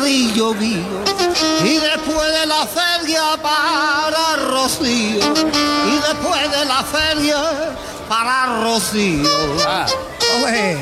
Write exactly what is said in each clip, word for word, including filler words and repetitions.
bocadillo mío. Y después de la feria para Rocío. Y después de la feria para Rocío. Ah. Oye.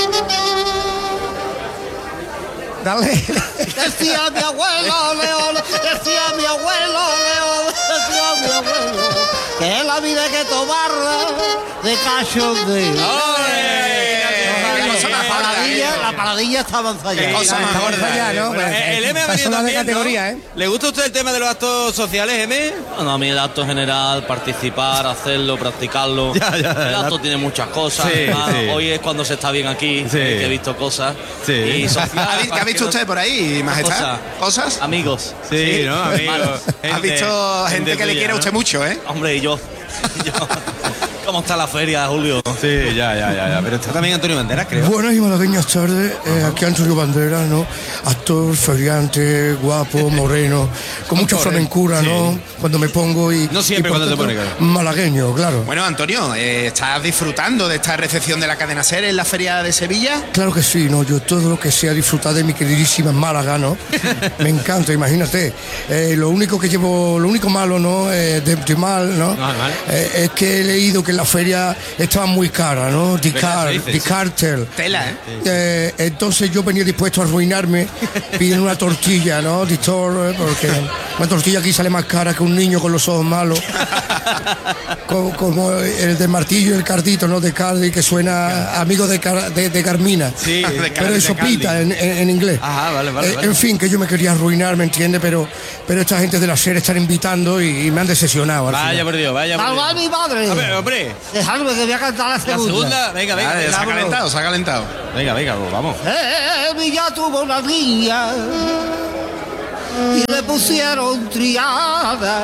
Dale. Decía mi abuelo León, decía mi abuelo León, decía mi abuelo, que la vida hay que tomarla de cachondeo. La paladilla, la paladilla está avanzada ya. cosa más gorda, ya, ¿no? Bueno, Pues, el M ha esa venido zona de también, categoría, ¿no? ¿eh? ¿Le gusta a usted el tema de los actos sociales, M? Bueno, a mí el acto general, participar, hacerlo, practicarlo. Ya, ya, ya. El acto tiene muchas cosas. Sí, además, sí. Hoy es cuando se está bien aquí, Sí. que he visto cosas. Sí. Y social, ¿Ha vi- ¿Qué ha visto usted por ahí, majestad? ¿Cosas? Amigos. Sí, ¿no? Amigos. ¿Ha visto gente que le quiere a usted mucho, eh? Hombre, y yo. yo. ¿Cómo está la feria, Julio? Sí, ya, ya, ya, ya. Pero está también Antonio Banderas, creo. Buenas y malagueñas tardes, eh, aquí Antonio Banderas, ¿no? Actor, feriante, guapo, moreno, con mucha flamencura, ¿no? Cuando me pongo y... No siempre y por cuando te tanto, pones, claro. Malagueño, claro. Bueno, Antonio, eh, ¿estás disfrutando de esta recepción de la cadena SER en la Feria de Sevilla? Claro que sí, ¿no? Yo todo lo que sea disfrutar de mi queridísima Málaga, ¿no? Me encanta, imagínate. Eh, lo único que llevo, lo único malo, ¿no? Eh, de, de mal, ¿no? No, mal. Eh, es que he leído que la feria estaba muy cara, ¿no? The, ¿Verdad? car, Se dice, the sí. cartel. Tela, ¿eh? Eh, entonces yo venía dispuesto a arruinarme pidiendo una tortilla, ¿no? Dictor, eh, porque una tortilla aquí sale más cara que un niño con los ojos malos. como, como el de Martillo y el Cardito, ¿no? De Cardi, que suena amigo de, Car- de, de Carmina. Sí, de Pero Cardi, eso de Cardi. pita en, en- en inglés. Ajá, vale, vale, Eh, vale. En fin, que yo me quería arruinar, ¿me entiende? Pero, pero esta gente de la SER están invitando y, y me han decepcionado. al Vaya final. por Dios, vaya por ¡Salva a Dios. mi madre! A ver, hombre. Dejadme que voy a cantar la La segunda. segunda, venga, venga. Vale, se ha vámonos. calentado, se ha calentado. Venga, venga, pues vamos. Eh, Villa tuvo una niña y le pusieron triada.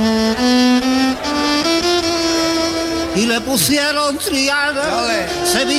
Y le pusieron triada. Sevilla